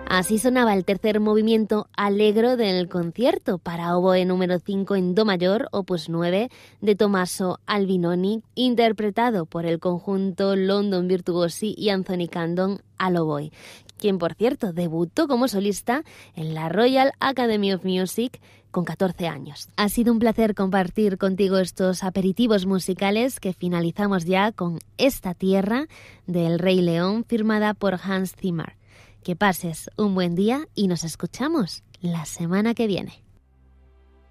Así sonaba el tercer movimiento allegro del concierto para oboe número 5 en do mayor, opus 9, de Tommaso Albinoni, interpretado por el conjunto London Virtuosi y Anthony Candon al oboe, quien, por cierto, debutó como solista en la Royal Academy of Music con 14 años. Ha sido un placer compartir contigo estos aperitivos musicales que finalizamos ya con Esta Tierra del Rey León, firmada por Hans Zimmer. Que pases un buen día y nos escuchamos la semana que viene.